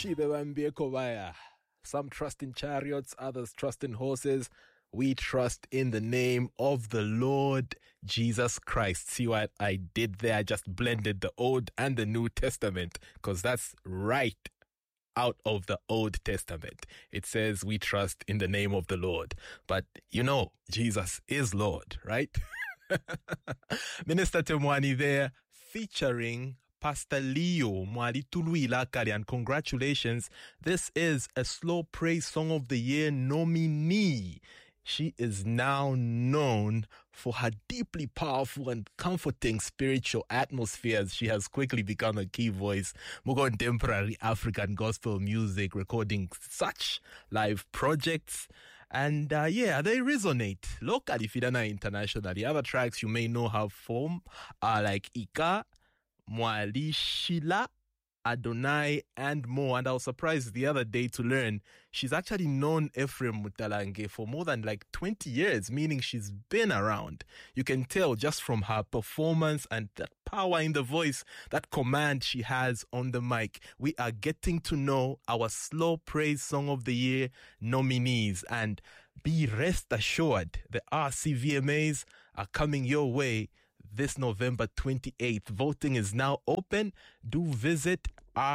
Some trust in chariots, others trust in horses. We trust in the name of the Lord Jesus Christ. See what I did there? I just blended the Old and the New Testament, because that's right out of the Old Testament. It says we trust in the name of the Lord. But you know, Jesus is Lord, right? Minister Temwani there, featuring Pastor Leo Mwali Tuluila Kari, and congratulations. This is a Slow Praise Song of the Year nominee. She is now known for her deeply powerful and comforting spiritual atmospheres. She has quickly become a key voice in contemporary African gospel music, recording such live projects. And they resonate locally, Fidana internationally. Other tracks you may know her from are like Ika, Mwali Shila, Adonai, and more. And I was surprised the other day to learn she's actually known Ephraim Mutalange for more than 20 years, meaning she's been around. You can tell just from her performance and that power in the voice, that command she has on the mic. We are getting to know our Slow Praise Song of the Year nominees, and be rest assured the RCVMAs are coming your way this November 28th. Voting is now open. Do visit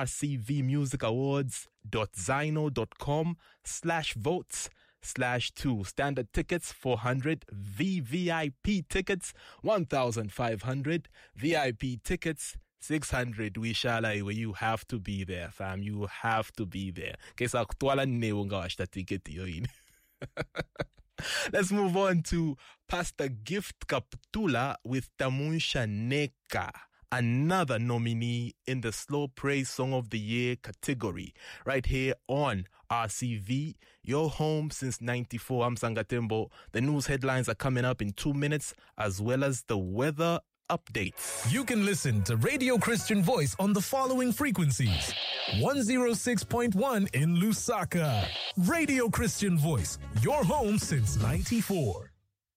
rcvmusicawards.zino.com/votes/2. Standard tickets 400, VVIP tickets 1,500, VIP tickets 600. We shall where you have to be there, fam. You have to be there. Kesa kutwala nne unga washta ticket yoyin. Let's move on to Pastor Gift Kaptula with Tamunsha Neka, another nominee in the Slow Praise Song of the Year category, right here on RCV, your home since 94. I'm Sangatembo. The news headlines are coming up in 2 minutes, as well as the weather updates. You can listen to Radio Christian Voice on the following frequencies: 106.1 in Lusaka. Radio Christian Voice, your home since 94.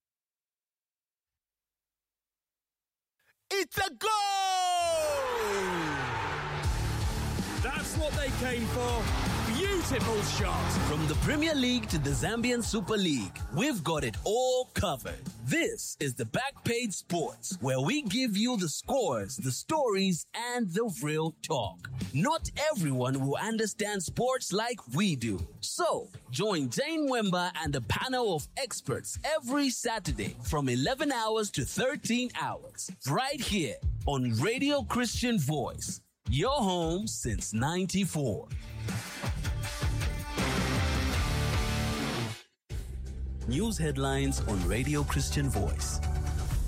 It's a goal! That's what they came for. Beautiful shot. From the Premier League to the Zambian Super League, we've got it all covered. This is the Backpage Sports, where we give you the scores, the stories, and the real talk. Not everyone will understand sports like we do. So, join Jane Wemba and a panel of experts every Saturday from 11 hours to 13 hours, right here on Radio Christian Voice, your home since 94. News headlines on Radio Christian Voice.